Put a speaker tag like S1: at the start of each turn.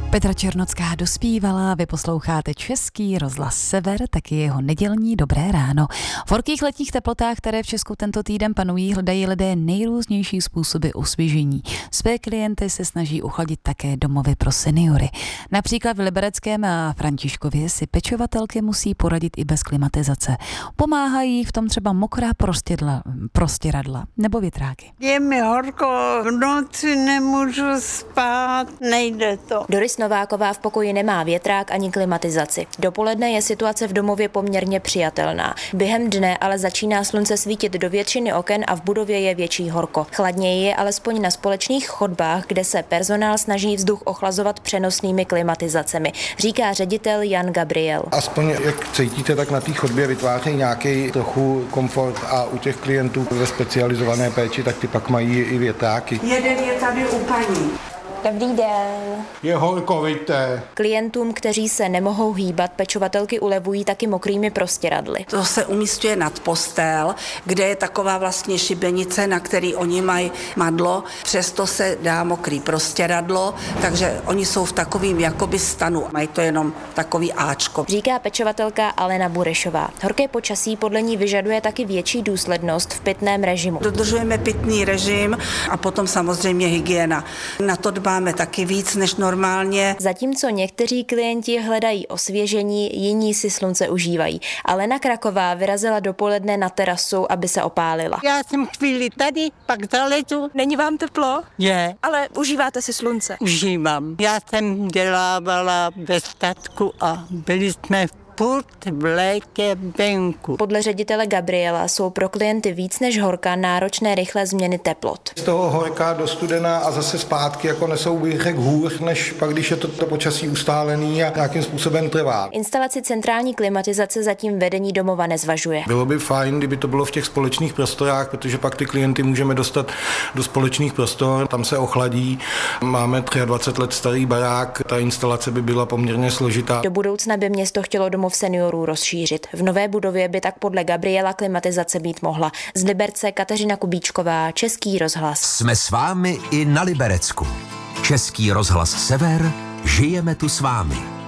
S1: Petra Černocká dospívala, vy posloucháte Český rozhlas Sever, taky jeho nedělní Dobré ráno. V horkých letních teplotách, které v Česku tento týden panují, hledají lidé nejrůznější způsoby osvěžení. Své klienty se snaží uchladit také domovy pro seniory. Například v Libereckém a Františkově si pečovatelky musí poradit i bez klimatizace. Pomáhají v tom třeba mokrá prostěradla nebo větráky.
S2: Je mi horko, v noci nemůžu spát, nejde to.
S3: Doris Nováková v pokoji nemá větrák ani klimatizaci. Dopoledne je situace v domově poměrně přijatelná. Během dne ale začíná slunce svítit do většiny oken a v budově je větší horko. Chladněji je alespoň na společných chodbách, kde se personál snaží vzduch ochlazovat přenosnými klimatizacemi, říká ředitel Jan Gabriel.
S4: Aspoň jak cítíte, tak na té chodbě vytváří nějaký trochu komfort a u těch klientů ve specializované péči, tak ty pak mají i větráky.
S2: Jeden je tady u paní.
S3: Dobrý den.
S4: Je horkovité.
S3: Klientům, kteří se nemohou hýbat, pečovatelky ulevují taky mokrými prostěradly.
S5: To se umísťuje nad postel, kde je taková vlastně šibenice, na který oni mají madlo, přesto se dá mokrý prostěradlo, takže oni jsou v takovým jakoby stanu. Mají to jenom takový áčko.
S3: Říká pečovatelka Alena Burešová. Horké počasí podle ní vyžaduje taky větší důslednost v pitném režimu.
S5: Dodržujeme pitný režim a potom samozřejmě hygiena. Na to dbáme taky víc než normálně.
S3: Zatímco někteří klienti hledají osvěžení, jiní si slunce užívají. Alena Kraková vyrazila dopoledne na terasu, aby se opálila.
S2: Já jsem chvíli tady, pak zalezu.
S6: Není vám teplo?
S2: Je,
S6: Ale užíváte si slunce.
S2: užívám. Já jsem dělávala ve statku a byli jsme furt v létě venku.
S3: Podle ředitele Gabriela jsou pro klienty víc než horka náročné rychlé změny teplot.
S4: Z toho horká do studená a zase zpátky jako nesou bych řekl hůř, než pak když je to počasí ustálený a nějakým způsobem trvá.
S3: Instalaci centrální klimatizace zatím vedení domova nezvažuje.
S4: Bylo by fajn, kdyby to bylo v těch společných prostorách, protože pak ty klienty můžeme dostat do společných prostor, tam se ochladí. Máme 23 let starý barák, ta instalace by byla poměrně složitá.
S3: Do budoucna by město chtělo domov seniorů rozšířit. V nové budově by tak podle Gabriela klimatizace být mohla. Z Liberce Kateřina Kubíčková, Český rozhlas.
S7: Jsme s vámi i na Liberecku. Český rozhlas Sever, žijeme tu s vámi.